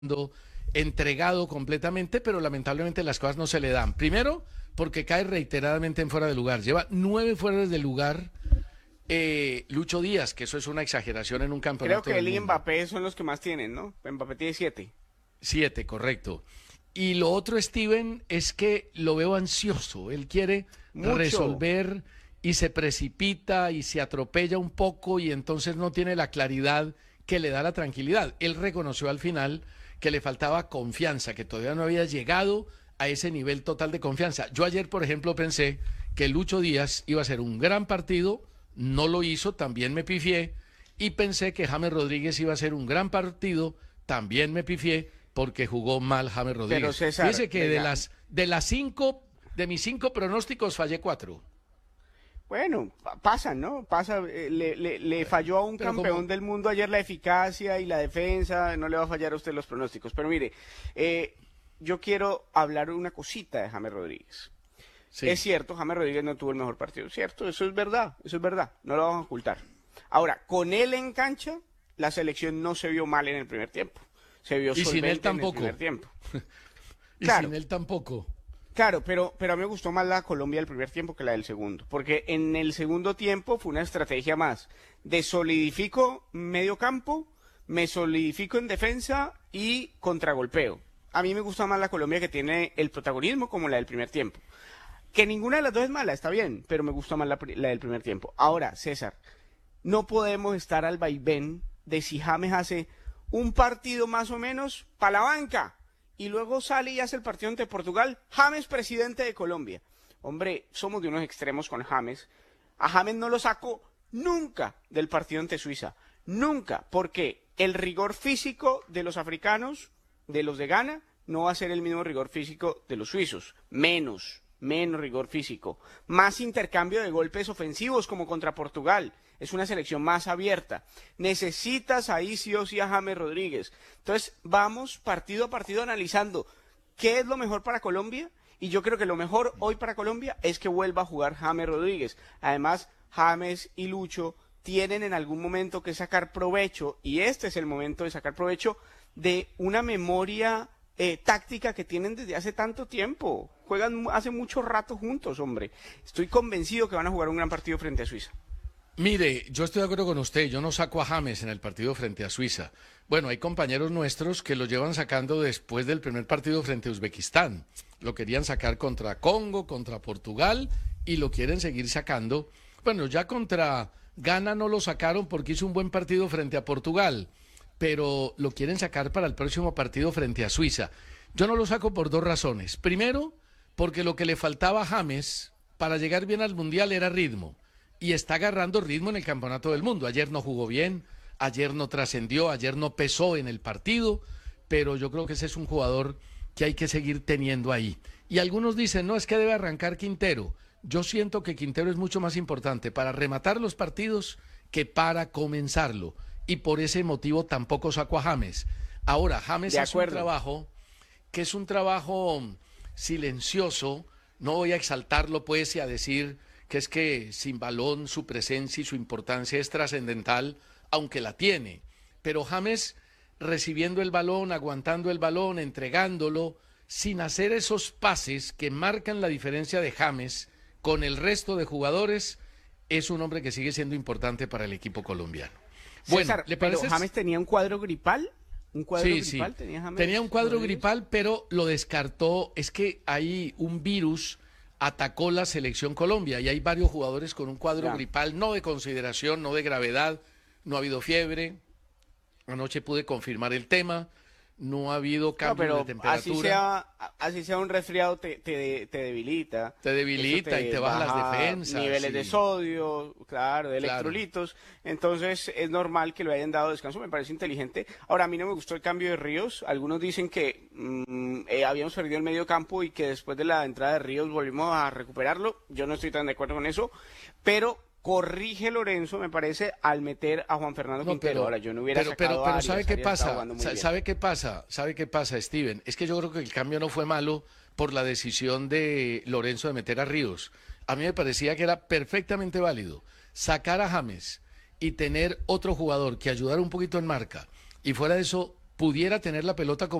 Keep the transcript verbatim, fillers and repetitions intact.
entregado completamente, pero lamentablemente las cosas no se le dan. Primero, porque cae reiteradamente en fuera de lugar. Lleva nueve fueras de lugar eh, Lucho Díaz, que eso es una exageración en un campeonato. Creo que él y mundo. Mbappé son los que más tienen, ¿no? Mbappé tiene siete. Siete, correcto. Y lo otro, Steven, es que lo veo ansioso. Él quiere Mucho. resolver y se precipita y se atropella un poco y entonces no tiene la claridad que le da la tranquilidad. Él reconoció al final que le faltaba confianza, que todavía no había llegado a ese nivel total de confianza. Yo ayer, por ejemplo, pensé que Lucho Díaz iba a ser un gran partido, no lo hizo, también me pifié, y pensé que James Rodríguez iba a ser un gran partido, también me pifié, porque jugó mal James Rodríguez. Pero César, Fíjese que de venga. las, de las cinco, de mis cinco pronósticos fallé cuatro. Bueno, pa- pasan, ¿no? Pasa, eh, le, le, le falló a un Pero campeón como- del mundo ayer la eficacia y la defensa, no le va a fallar a usted los pronósticos. Pero mire, eh, yo quiero hablar una cosita de James Rodríguez. Sí. Es cierto, James Rodríguez no tuvo el mejor partido, cierto, eso es verdad, eso es verdad, no lo vamos a ocultar. Ahora, con él en cancha, la selección no se vio mal en el primer tiempo, se vio Y sin solvente él en el tampoco. primer tiempo. Y Claro. sin él tampoco. Claro, pero, pero a mí me gustó más la Colombia del primer tiempo que la del segundo, porque en el segundo tiempo fue una estrategia más de solidifico medio campo, me solidifico en defensa y contragolpeo. A mí me gusta más la Colombia que tiene el protagonismo como la del primer tiempo. Que ninguna de las dos es mala, está bien, pero me gusta más la, pri- la del primer tiempo. Ahora, César, no podemos estar al vaivén de si James hace un partido más o menos para la banca y luego sale y hace el partido ante Portugal, James presidente de Colombia. Hombre, somos de unos extremos con James. A James no lo saco nunca del partido ante Suiza, nunca, porque el rigor físico de los africanos, de los de Ghana, no va a ser el mismo rigor físico de los suizos, menos, menos rigor físico, más intercambio de golpes ofensivos como contra Portugal, es una selección más abierta, necesitas ahí sí o sí a James Rodríguez, entonces vamos partido a partido analizando qué es lo mejor para Colombia, y yo creo que lo mejor hoy para Colombia es que vuelva a jugar James Rodríguez, además James y Lucho tienen en algún momento que sacar provecho, y este es el momento de sacar provecho de una memoria eh, táctica que tienen desde hace tanto tiempo. Juegan mu- hace mucho rato juntos, hombre. Estoy convencido que van a jugar un gran partido frente a Suiza. Mire, yo estoy de acuerdo con usted, yo no saco a James en el partido frente a Suiza. Bueno, hay compañeros nuestros que lo llevan sacando después del primer partido frente a Uzbekistán. Lo querían sacar contra Congo, contra Portugal y lo quieren seguir sacando. Bueno, ya contra Ghana no lo sacaron porque hizo un buen partido frente a Portugal, pero lo quieren sacar para el próximo partido frente a Suiza. Yo no lo saco por dos razones. Primero, porque lo que le faltaba a James para llegar bien al Mundial era ritmo. Y está agarrando ritmo en el Campeonato del Mundo. Ayer no jugó bien, ayer no trascendió, ayer no pesó en el partido, pero yo creo que ese es un jugador que hay que seguir teniendo ahí. Y algunos dicen, no, es que debe arrancar Quintero. Yo siento que Quintero es mucho más importante para rematar los partidos que para comenzarlo. Y por ese motivo tampoco saco a James. Ahora, James De hace un acuerdo. trabajo que es un trabajo silencioso, no voy a exaltarlo pues y a decir que es que sin balón su presencia y su importancia es trascendental, aunque la tiene, pero James recibiendo el balón, aguantando el balón, entregándolo, sin hacer esos pases que marcan la diferencia de James con el resto de jugadores, es un hombre que sigue siendo importante para el equipo colombiano. Bueno, César, ¿le pero parece? James tenía un cuadro gripal. ¿Un cuadro Sí, gripal sí. tenía James Tenía un cuadro Rodríguez? gripal, pero lo descartó. Es que hay un virus atacó la selección Colombia y hay varios jugadores con un cuadro Ya. gripal, no de consideración, no de gravedad, no ha habido fiebre. Anoche pude confirmar el tema, no ha habido No, cambios de pero temperatura. así sea, así sea un resfriado te, te, te debilita. Te debilita Eso y te baja las baja defensas, Niveles de sí. sodio, claro, de Claro. electrolitos. Entonces es normal que lo hayan dado descanso, me parece inteligente. Ahora, a mí no me gustó el cambio de Ríos. Algunos dicen que mm, eh, habíamos perdido el medio campo y que después de la entrada de Ríos volvimos a recuperarlo. Yo no estoy tan de acuerdo con eso, pero corrige Lorenzo, me parece, al meter a Juan Fernando No, Quintero. pero, Ahora, yo no hubiera pero, sacado pero, a pero Arias, ¿sabe qué Arias estaba pasa? jugando muy Sa- bien. ¿Sabe qué pasa? ¿Sabe qué pasa, Steven? Es que yo creo que el cambio no fue malo por la decisión de Lorenzo de meter a Ríos. A mí me parecía que era perfectamente válido sacar a James y tener otro jugador que ayudara un poquito en marca. Y fuera de eso, pudiera tener la pelota como